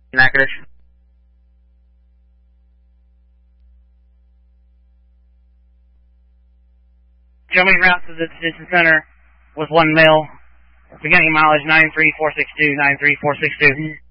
Natchitoches. Show me route to the detention center with one male. Beginning mileage 93462, 93462.